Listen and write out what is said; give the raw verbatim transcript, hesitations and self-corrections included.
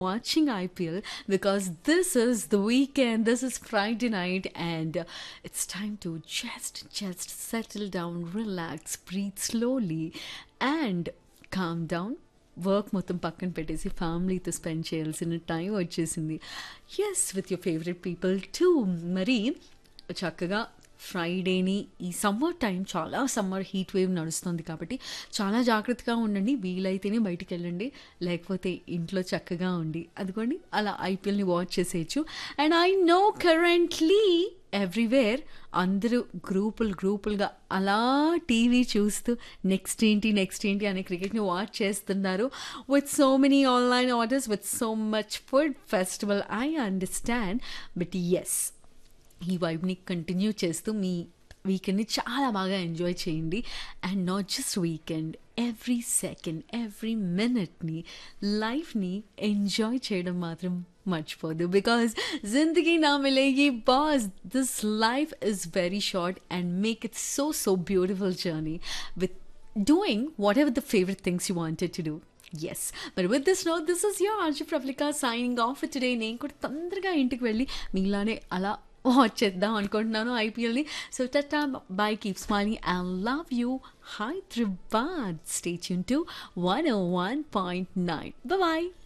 watching I P L because this is the weekend, this is Friday night, and uh, it's time to just just settle down, relax, breathe slowly, and calm down. Work మొత్తం పక్కన పెట్టేసి ఫ్యామిలీతో spend చేయాల్సిన time వచ్చేసింది. Yes, with your favourite people two. మరి చక్కగా ఫ్రైడేని ఈ summer time, చాలా సమ్మర్ హీట్ వేవ్ నడుస్తుంది కాబట్టి చాలా జాగ్రత్తగా ఉండండి. వీలైతేనే బయటికి వెళ్ళండి, లేకపోతే ఇంట్లో చక్కగా ఉండి అదిగోండి అలా ఐపీఎల్ని వాచ్ చేసేయచ్చు. And I know currently everywhere అందరూ గ్రూపులు గ్రూపులుగా అలా టీవీ చూస్తూ నెక్స్ట్ ఏంటి నెక్స్ట్ ఏంటి అనే క్రికెట్ని వాచ్ చేస్తున్నారు. With so many online orders, with so much food festival, I understand. But yes, ఈ వైబ్ని కంటిన్యూ చేస్తూ మీ వీకెండ్ని చాలా బాగా ఎంజాయ్ చేయండి. And not just weekend, every second, every మినిట్ని, లైఫ్ని ఎంజాయ్ చేయడం మాత్రం మర్చిపోదు. బికాస్ జిందగీ నా మిలేగి boss, this life is very short and make it so so beautiful journey with doing what ever the favourite things you wanted to do. Yes, మరి with this note, this is your RG ప్రఫ్లికా signing off today. నేను కూడా తొందరగా ఇంటికి వెళ్ళి మీలానే అలా watch చేద్దాం అనుకుంటున్నాను ఐపీఎల్ని. So Tata, by, keep smiling and love you. Hyderabad, stay tune to one oh one point nine. Bye.